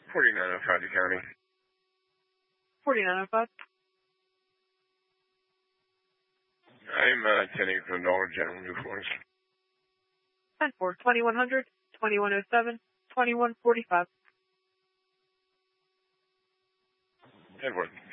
4905 County. 4905. I'm attending from Dollar General, New Forest. 10-4, 2100, 2107, 2145. 10-4.